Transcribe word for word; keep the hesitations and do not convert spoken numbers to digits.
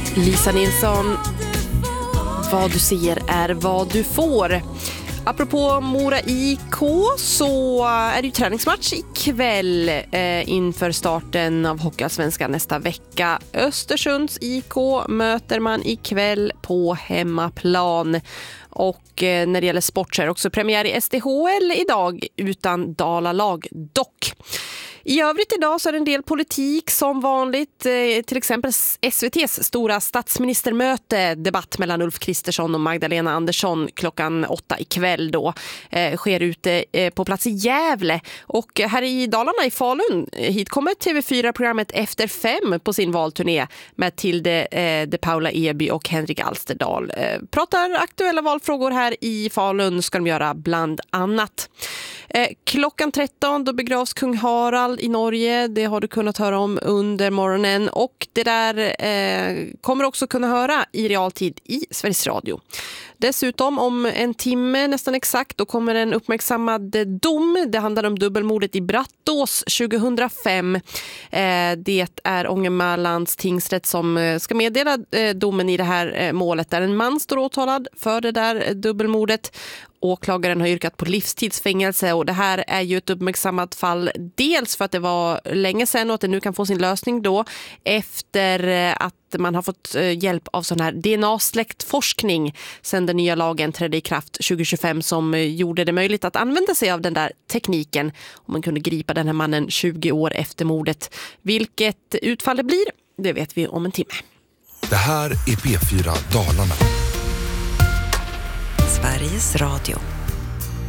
Lisa Nilsson, vad du ser är vad du får. Apropå Mora I K så är det ju träningsmatch ikväll eh, inför starten av Hockeyallsvenskan nästa vecka. Östersunds I K möter man ikväll på hemmaplan. Och eh, när det gäller sport så är det också premiär i S D H L idag utan Dalalag dock. I övrigt idag så är det en del politik som vanligt, eh, till exempel S V T:s stora statsministermöte, debatt mellan Ulf Kristersson och Magdalena Andersson klockan åtta ikväll då, eh, sker ute eh, på plats i Gävle. Och här i Dalarna i Falun, hit kommer T V fyra-programmet Efter fem på sin valturné med Tilde eh, de Paula Eby och Henrik Alsterdal. Eh, pratar aktuella valfrågor här i Falun ska de göra bland annat. Eh, klockan tretton då begravs kung Harald i Norge. Det har du kunnat höra om under morgonen. Och det där eh, kommer också kunna höra i realtid i Sveriges Radio. Dessutom om en timme nästan exakt då kommer en uppmärksammad dom. Det handlar om dubbelmordet i Brattås tjugohundrafem. Eh, det är Ångermanlands tingsrätt som ska meddela eh, domen i det här eh, målet där en man står åtalad för det där dubbelmordet. Åklagaren har yrkat på livstidsfängelse och det här är ju ett uppmärksammat fall dels för att det var länge sedan och att det nu kan få sin lösning då efter att man har fått hjälp av sån här D N A-släktforskning sedan den nya lagen trädde i kraft tjugo tjugofem som gjorde det möjligt att använda sig av den där tekniken och man kunde gripa den här mannen tjugo år efter mordet. Vilket utfall det blir, det vet vi om en timme. Det här är P fyra Dalarna. Sveriges Radio.